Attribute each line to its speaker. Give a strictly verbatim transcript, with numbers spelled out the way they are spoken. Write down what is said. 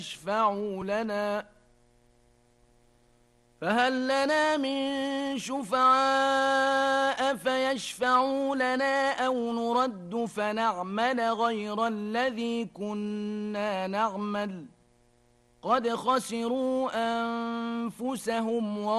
Speaker 1: فيشفعوا لنا فهل لنا من شفعاء فيشفعوا لنا أو نرد فنعمل غير الذي كنا نعمل قد خسروا أنفسهم